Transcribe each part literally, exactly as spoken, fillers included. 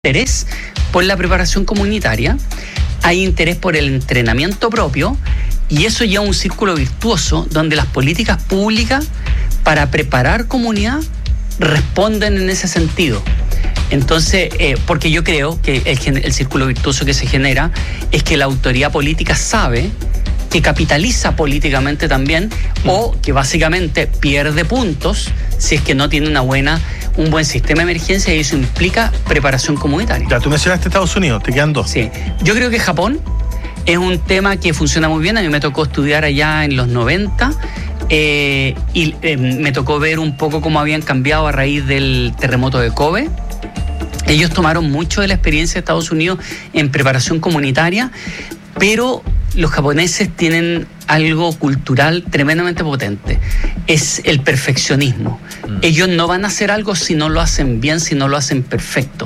interés por la preparación comunitaria, hay interés por el entrenamiento propio, y eso lleva a un círculo virtuoso donde las políticas públicas para preparar comunidad responden en ese sentido. Entonces, eh, porque yo creo que el, el círculo virtuoso que se genera es que la autoridad política sabe que capitaliza políticamente también, mm. o que básicamente pierde puntos si es que no tiene una buena, un buen sistema de emergencia, y eso implica preparación comunitaria. Ya, tú mencionaste Estados Unidos, te quedan dos. Sí, yo creo que Japón es un tema que funciona muy bien. A mí me tocó estudiar allá en los noventa, eh, y eh, me tocó ver un poco cómo habían cambiado a raíz del terremoto de Kobe. Ellos tomaron mucho de la experiencia de Estados Unidos en preparación comunitaria, pero los japoneses tienen algo cultural tremendamente potente. Es el perfeccionismo. Mm. Ellos no van a hacer algo si no lo hacen bien, si no lo hacen perfecto.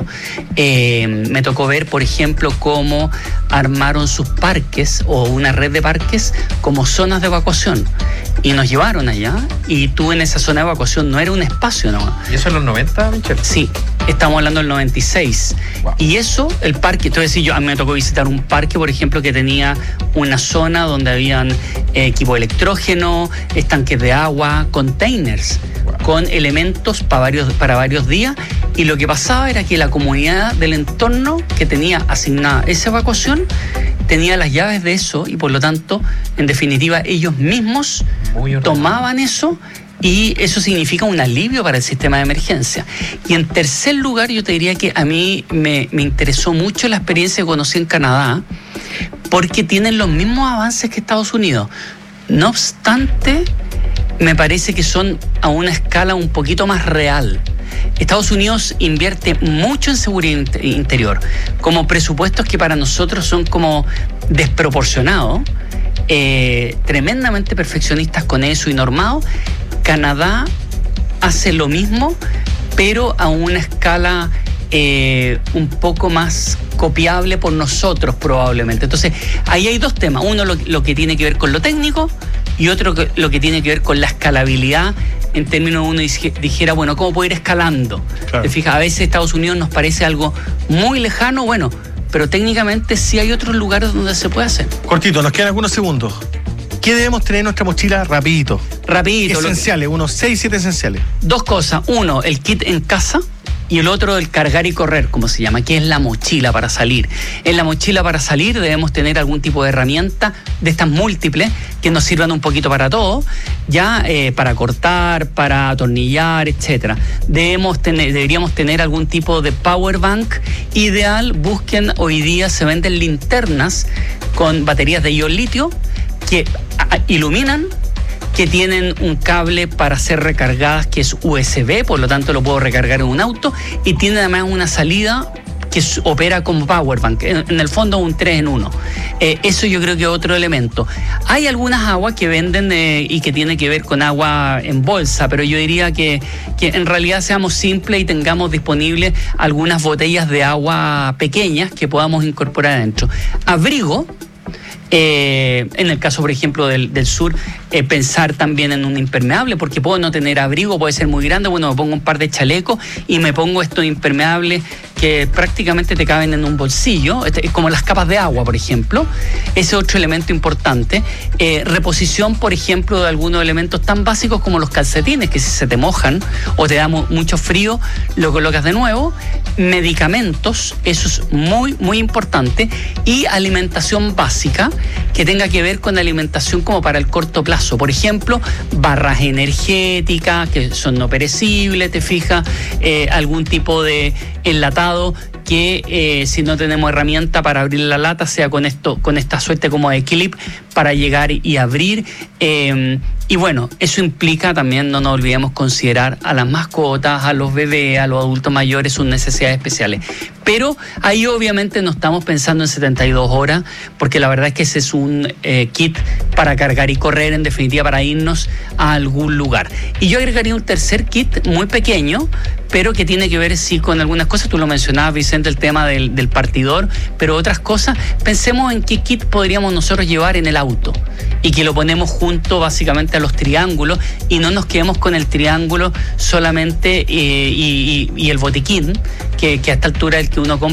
Eh, me tocó ver, por ejemplo, cómo armaron sus parques o una red de parques como zonas de evacuación. Y nos llevaron allá, y tú en esa zona de evacuación no era un espacio, ¿no? ¿Y eso en los noventa, Michel? Sí, estamos hablando del noventa y seis. Wow. Y eso, el parque, te voy a decir, yo, a mí me tocó visitar un parque, por ejemplo, que tenía una zona donde habían eh, equipo electrógeno, estanques de agua, containers, wow, con elementos para varios, para varios días. Y lo que pasaba era que la comunidad del entorno que tenía asignada esa evacuación tenía las llaves de eso, y por lo tanto, en definitiva, ellos mismos tomaban eso, y eso significa un alivio para el sistema de emergencia. Y en tercer lugar, yo te diría que a mí me, me interesó mucho la experiencia que conocí en Canadá, porque tienen los mismos avances que Estados Unidos. No obstante, me parece que son a una escala un poquito más real. Estados Unidos invierte mucho en seguridad interior, como presupuestos que para nosotros son como desproporcionados, eh, tremendamente perfeccionistas con eso y normados. Canadá hace lo mismo, pero a una escala eh, un poco más copiable por nosotros probablemente. Entonces, ahí hay dos temas. Uno, lo, lo que tiene que ver con lo técnico, y otro, que, lo que tiene que ver con la escalabilidad, en términos uno dijera, bueno, ¿cómo puedo ir escalando? Claro. ¿Te fijas? A veces Estados Unidos nos parece algo muy lejano, bueno, pero técnicamente sí hay otros lugares donde se puede hacer. Cortito, nos quedan algunos segundos. ¿Qué debemos tener en nuestra mochila? Rapidito. Rapidito. Esenciales, unos seis, siete esenciales. Dos cosas. Uno, el kit en casa. Y el otro, el cargar y correr, como se llama, que es la mochila para salir. En la mochila para salir debemos tener algún tipo de herramienta de estas múltiples que nos sirvan un poquito para todo, ya eh, para cortar, para atornillar, etcétera. Debemos tener, deberíamos tener algún tipo de power bank. Ideal, busquen, hoy día se venden linternas con baterías de ion litio que a, iluminan, que tienen un cable para ser recargadas que es U S B, por lo tanto lo puedo recargar en un auto, y tiene además una salida que opera como powerbank, en, en el fondo un tres en uno. Eh, eso yo creo que es otro elemento. Hay algunas aguas que venden eh, y que tiene que ver con agua en bolsa, pero yo diría que, que en realidad seamos simples y tengamos disponibles algunas botellas de agua pequeñas que podamos incorporar adentro. Abrigo. Eh, en el caso, por ejemplo, del, del sur, eh, pensar también en un impermeable, porque puedo no tener abrigo, puede ser muy grande. Bueno, me pongo un par de chalecos y me pongo estos impermeables que prácticamente te caben en un bolsillo, es como las capas de agua, por ejemplo. Ese es otro elemento importante. Eh, reposición, por ejemplo, de algunos elementos tan básicos como los calcetines, que si se te mojan o te da mu- mucho frío, lo colocas de nuevo. Medicamentos, eso es muy, muy importante. Y alimentación básica, que tenga que ver con alimentación como para el corto plazo. Por ejemplo, barras energéticas, que son no perecibles, te fijas, eh, algún tipo de enlatado que eh, si no tenemos herramienta para abrir la lata, sea con esto, con esta suerte como de clip para llegar y abrir. Eh, y bueno, eso implica también, no nos olvidemos considerar a las mascotas, a los bebés, a los adultos mayores, sus necesidades especiales. Pero ahí obviamente no estamos pensando en setenta y dos horas, porque la verdad es que ese es un eh, kit para cargar y correr, en definitiva para irnos a algún lugar. Y yo agregaría un tercer kit muy pequeño, pero que tiene que ver sí con algunas cosas. Tú lo mencionabas, Vicente, el tema del, del partidor, pero otras cosas. Pensemos en qué kit podríamos nosotros llevar en el auto y que lo ponemos junto básicamente a los triángulos y no nos quedemos con el triángulo solamente eh, y, y, y el botiquín, que, que a esta altura es el que uno compra